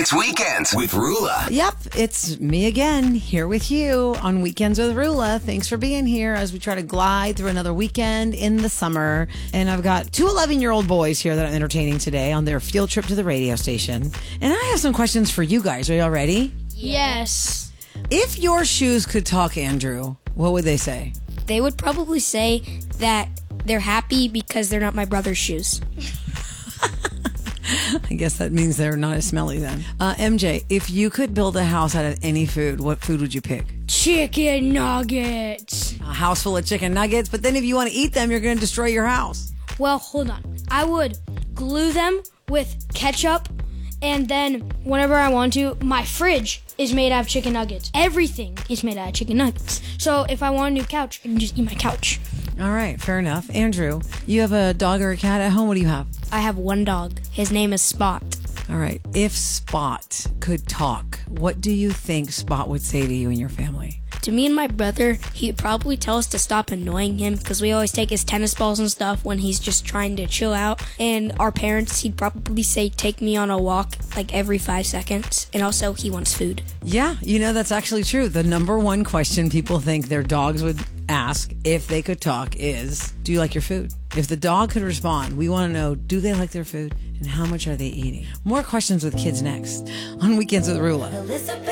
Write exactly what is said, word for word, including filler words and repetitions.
It's Weekends with Rula. Yep, it's me again, here with you on Weekends with Rula. Thanks for being here as we try to glide through another weekend in the summer. And I've got two eleven-year-old boys here that I'm entertaining today on their field trip to the radio station. And I have some questions for you guys. Are y'all ready? Yes. If your shoes could talk, Andrew, what would they say? They would probably say that they're happy because they're not my brother's shoes. I guess that means they're not as smelly then. Uh, M J, if you could build a house out of any food, what food would you pick? Chicken nuggets. A house full of chicken nuggets, but then if you want to eat them, you're going to destroy your house. Well, hold on. I would glue them with ketchup, and then whenever I want to, my fridge is made out of chicken nuggets. Everything is made out of chicken nuggets. So if I want a new couch, I can just eat my couch. All right, fair enough. Andrew, you have a dog or a cat at home? What do you have? I have one dog. His name is Spot. All right. If Spot could talk, what do you think Spot would say to you and your family? To me and my brother, he'd probably tell us to stop annoying him because we always take his tennis balls and stuff when he's just trying to chill out. And our parents, he'd probably say, take me on a walk like every five seconds. And also, he wants food. Yeah, you know, that's actually true. The number one question people think their dogs would ask if they could talk is, do you like your food? If the dog could respond, we want to know, do they like their food and how much are they eating? More questions with kids next on Weekends with Rula.